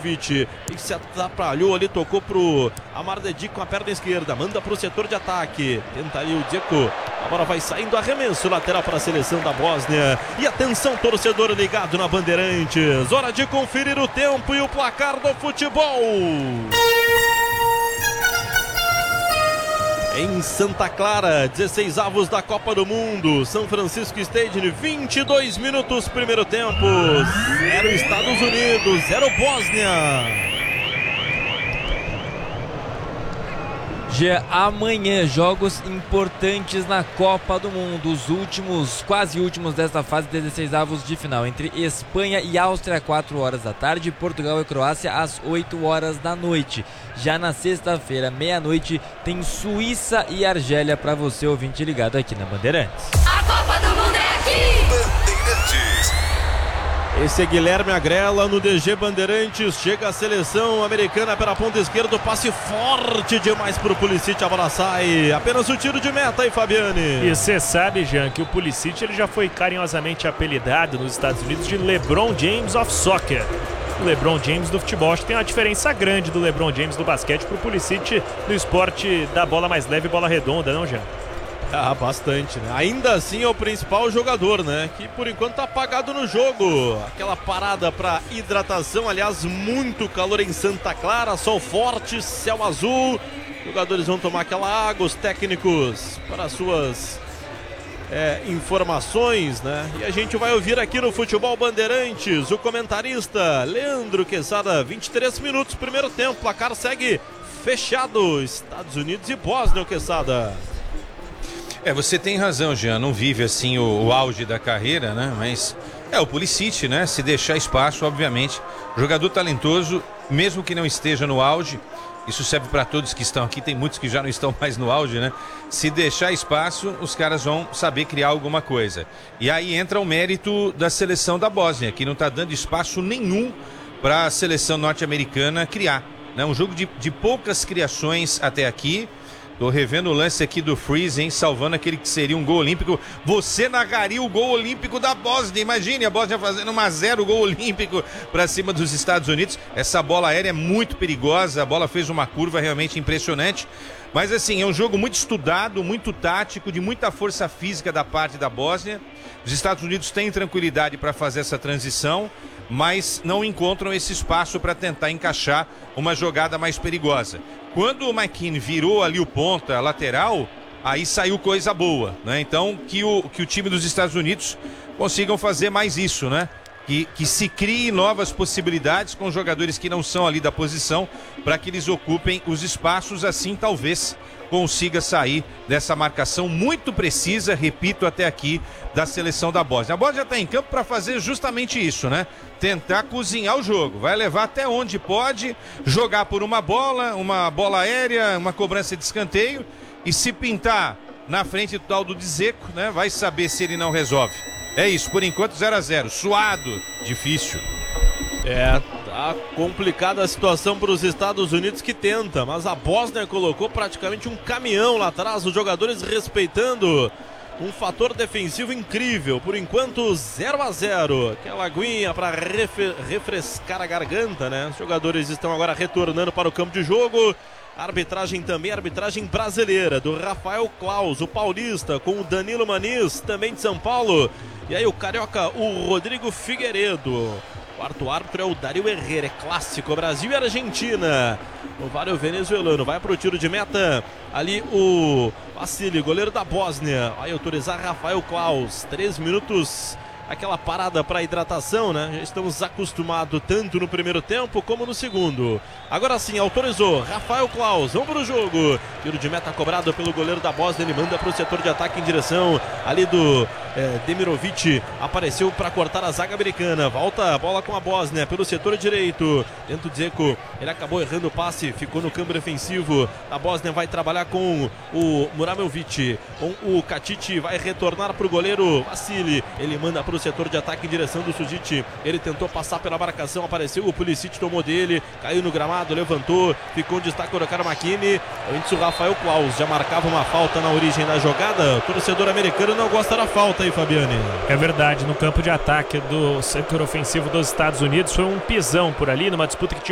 Demirovic, que se atrapalhou ali, tocou pro Amardedi com a perna esquerda, manda pro setor de ataque, tenta ali o Dzeko, a bola vai saindo, arremesso lateral para a seleção da Bósnia. E atenção, torcedor ligado na Bandeirantes, hora de conferir o tempo e o placar do futebol. Em Santa Clara, 16avos da Copa do Mundo, São Francisco Stadium, 22 minutos, primeiro tempo, 0 Estados Unidos, 0 Bósnia. Já amanhã, jogos importantes na Copa do Mundo, os últimos, quase últimos desta fase, 16avos de final, entre Espanha e Áustria, 4 horas da tarde, Portugal e Croácia, às 8 horas da noite. Já na sexta-feira, meia-noite, tem Suíça e Argélia para você, ouvinte ligado aqui na Bandeirantes. A Copa do Mundo é aqui! Bandeirantes. Esse é Guilherme Agrela no DG Bandeirantes. Chega a seleção americana pela ponta esquerda. Passe forte demais pro Pulisic. A bola sai. Apenas o tiro de meta aí, Fabiane. E você sabe, Jean, que o Pulisic ele já foi carinhosamente apelidado nos Estados Unidos de LeBron James of Soccer. O LeBron James do futebol. Acho que tem uma diferença grande do LeBron James do basquete pro Pulisic do esporte da bola mais leve e bola redonda, não, Jean? Ah, bastante, né? Ainda assim é o principal jogador, né? Que por enquanto tá apagado no jogo. Aquela parada para hidratação, aliás, muito calor em Santa Clara, sol forte, céu azul. Os jogadores vão tomar aquela água, os técnicos para suas informações, né? E a gente vai ouvir aqui no Futebol Bandeirantes o comentarista Leandro Quesada. 23 minutos, primeiro tempo, placar segue fechado. Estados Unidos e Bósnia, Quesada. Você tem razão, Jean, não vive assim o auge da carreira, né? Mas o Pulisic, né? Se deixar espaço, obviamente, jogador talentoso, mesmo que não esteja no auge, isso serve para todos que estão aqui, tem muitos que já não estão mais no auge, né? Se deixar espaço, os caras vão saber criar alguma coisa. E aí entra o mérito da seleção da Bósnia, que não está dando espaço nenhum para a seleção norte-americana criar, né? Um jogo de poucas criações até aqui. Tô revendo o lance aqui do Freeze, hein? Salvando aquele que seria um gol olímpico. Você narraria o gol olímpico da Bósnia. Imagine a Bósnia fazendo 1-0 gol olímpico para cima dos Estados Unidos. Essa bola aérea é muito perigosa. A bola fez uma curva realmente impressionante. Mas assim, é um jogo muito estudado, muito tático, de muita força física da parte da Bósnia. Os Estados Unidos têm tranquilidade para fazer essa transição, mas não encontram esse espaço para tentar encaixar uma jogada mais perigosa. Quando o McKinney virou ali o ponta lateral, aí saiu coisa boa, né? Então que o time dos Estados Unidos consigam fazer mais isso, né? Que se crie novas possibilidades com jogadores que não são ali da posição, para que eles ocupem os espaços, assim talvez consiga sair dessa marcação muito precisa, repito, até aqui, da seleção da Bósnia. A Bósnia está em campo para fazer justamente isso, né? Tentar cozinhar o jogo, vai levar até onde pode, jogar por uma bola aérea, uma cobrança de escanteio, e se pintar na frente do tal do Dzeko, né? Vai saber se ele não resolve. É isso, por enquanto 0-0, suado, difícil. Tá complicada a situação para os Estados Unidos, que tenta, mas a Bósnia colocou praticamente um caminhão lá atrás, os jogadores respeitando um fator defensivo incrível. Por enquanto 0-0, aquela aguinha para refrescar a garganta, né? Os jogadores estão agora retornando para o campo de jogo. Arbitragem também, arbitragem brasileira, do Rafael Claus, o paulista, com o Danilo Maniz, também de São Paulo. E aí o carioca, o Rodrigo Figueiredo. Quarto árbitro é o Dario Herrera, é clássico, Brasil e Argentina. O Vário venezuelano vai para o tiro de meta. Ali o Vassili, goleiro da Bósnia, vai autorizar Rafael Claus. 3 minutos, aquela parada para hidratação, né? Já estamos acostumados tanto no primeiro tempo como no segundo. Agora sim, autorizou Rafael Claus, vamos para o jogo. Tiro de meta cobrado pelo goleiro da Bósnia, ele manda para o setor de ataque em direção ali do Demirovic. Apareceu para cortar a zaga americana, volta a bola com a Bósnia pelo setor direito. Dentro do Dzeko, ele acabou errando o passe, ficou no campo defensivo. A Bósnia vai trabalhar com o Muramovic, com o Katic, vai retornar para o goleiro Vassili. Ele manda para o setor de ataque em direção do Sujic. Ele tentou passar pela marcação, apareceu o Pulisic, tomou dele, caiu no gramado, levantou, ficou em destaque o cara McKinney. Antes o Rafael Claus já marcava uma falta na origem da jogada. O torcedor americano não gosta da falta aí, Fabiane. É verdade, no campo de ataque do setor ofensivo dos Estados Unidos foi um pisão por ali, numa disputa que tinha